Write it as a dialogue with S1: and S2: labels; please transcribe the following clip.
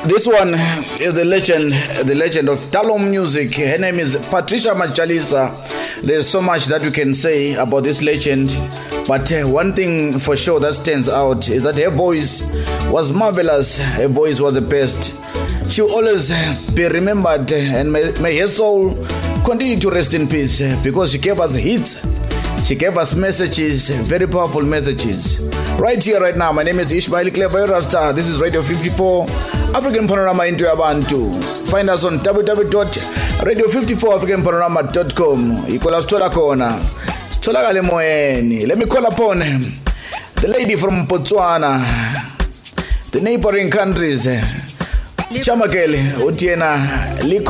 S1: This one is the legend of Talom music. Her name is Patricia Machalisa. There's so much that we can say about this legend, but one thing for sure that stands out is that her voice was marvelous. Her voice was the best. She will always be remembered, and may her soul continue to rest in peace, because she gave us hits. She gave us messages, very powerful messages. Right here, right now, my name is Ishmael Clever Rasta. This is Radio 54, African Panorama into Abantu. Find us on www.radio54africanpanorama.com. You call us Tola Kona. Stola Gale Moeni. Let me call upon the lady from Botswana, the neighboring countries. Chamakele, Utiena, Liko.